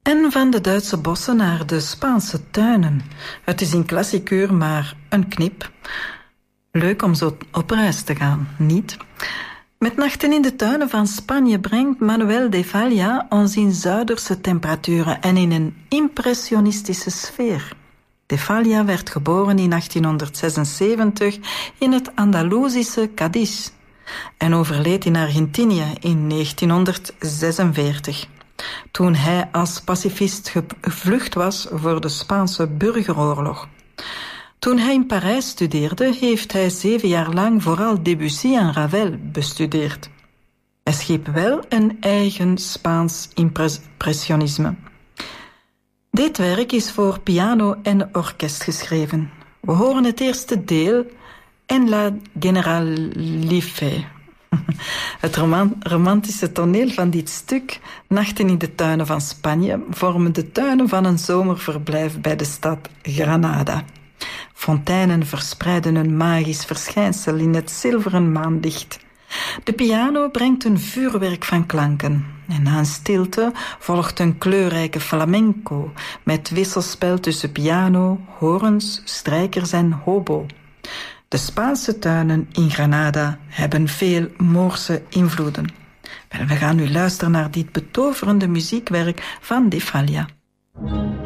En van de Duitse bossen naar de Spaanse tuinen. Het is in klassieker maar een knip. Leuk om zo op reis te gaan, niet? Met Nachten in de tuinen van Spanje brengt Manuel de Falla ons in Zuiderse temperaturen en in een impressionistische sfeer. De Falla werd geboren in 1876 in het Andalusische Cadiz en overleed in Argentinië in 1946, toen hij als pacifist gevlucht was voor de Spaanse burgeroorlog. Toen hij in Parijs studeerde, heeft hij 7 jaar lang vooral Debussy en Ravel bestudeerd. Hij schiep wel een eigen Spaans impressionisme. Dit werk is voor piano en orkest geschreven. We horen het eerste deel, En la Generalife. Het romantische toneel van dit stuk, Nachten in de tuinen van Spanje, vormen de tuinen van een zomerverblijf bij de stad Granada. Fonteinen verspreiden een magisch verschijnsel in het zilveren maanlicht. De piano brengt een vuurwerk van klanken. En na een stilte volgt een kleurrijke flamenco met wisselspel tussen piano, horens, strijkers en hobo. De Spaanse tuinen in Granada hebben veel Moorse invloeden. We gaan nu luisteren naar dit betoverende muziekwerk van de Falla.